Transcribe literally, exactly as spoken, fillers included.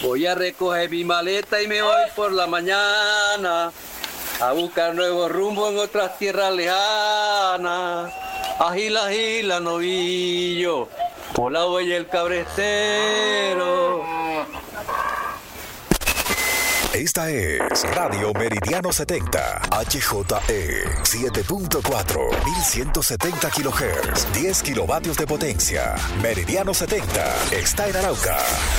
Voy a recoger mi maleta y me voy por la mañana a buscar nuevos rumbos en otras tierras lejanas. Agila, agila, novillo, por la huella el cabrestero. Esta es Radio Meridiano setenta, H J E siete punto cuatro, mil ciento setenta kilohertz, diez kilovatios de potencia. Meridiano setenta está en Arauca.